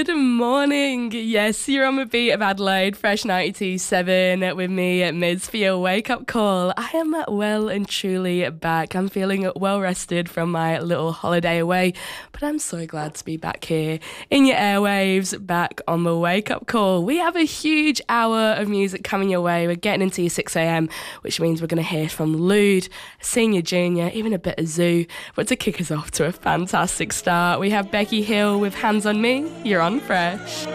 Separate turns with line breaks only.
Good morning. Yes, you're on the beat of Adelaide, Fresh 92.7 with me at Mids for your wake-up call. I am well and truly back. I'm feeling well rested from my little holiday away, but I'm so glad to be back here in your airwaves, back on the wake-up call. We have a huge hour of music coming your way. We're getting into your 6am, which means we're going to hear from Lude, Senior Junior, even a bit of Zoo. But to kick us off to a fantastic start, we have Becky Hill with Hands on Me. You're on Fresh.